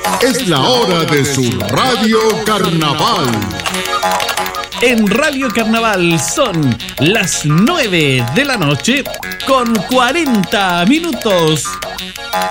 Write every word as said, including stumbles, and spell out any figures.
Es la hora de su Radio Carnaval. En Radio Carnaval son las nueve de la noche con cuarenta minutos.